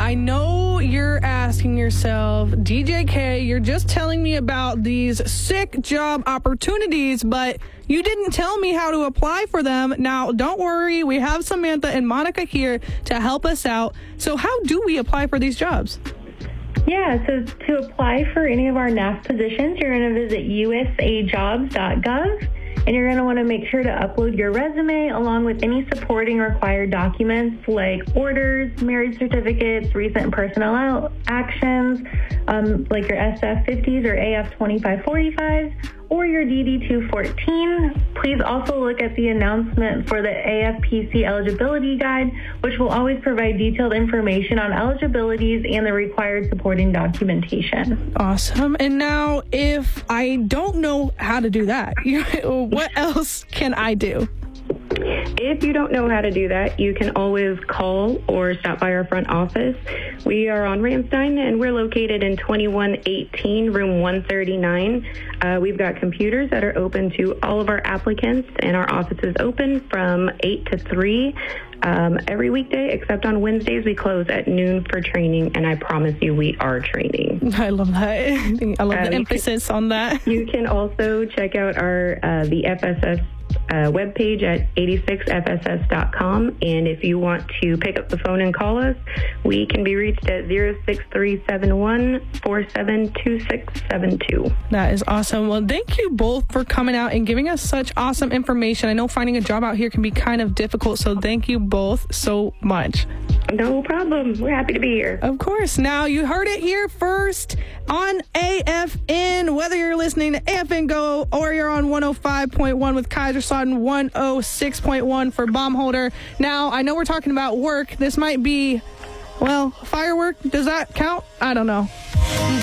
I know you're asking yourself, DJK, you're just telling me about these sick job opportunities, but you didn't tell me how to apply for them. Now, don't worry. We have Samantha and Monica here to help us out. So how do we apply for these jobs? Yeah, so to apply for any of our NAF positions, you're going to visit usajobs.gov, and you're going to want to make sure to upload your resume along with any supporting required documents like orders, marriage certificates, recent personnel actions, like your SF50s or AF2545s, or your DD214. Please also look at the announcement for the AFPC eligibility guide, which will always provide detailed information on eligibilities and the required supporting documentation. Awesome. And now, if I don't know how to do that, what else can I do? If you don't know how to do that, you can always call or stop by our front office. We are on Ramstein, and we're located in 2118, room 139. We've got computers that are open to all of our applicants, and our office is open from 8 to 3 every weekday, except on Wednesdays. We close at noon for training, and I promise you we are training. I love that. I love the emphasis on that. You can also check out our the FSS webpage at 86fss.com, and if you want to pick up the phone and call us, we can be reached at 06371-472672. That is awesome. Well, thank you both for coming out and giving us such awesome information. I know finding a job out here can be kind of difficult, so thank you both so much. No problem. We're happy to be here. Of course. Now, you heard it here first on AFN, whether you're listening to AFN Go or you're on 105.1 with Kaiserslautern, 106.1 for Baumholder. Now, I know we're talking about work. This might be, well, firework. Does that count? I don't know.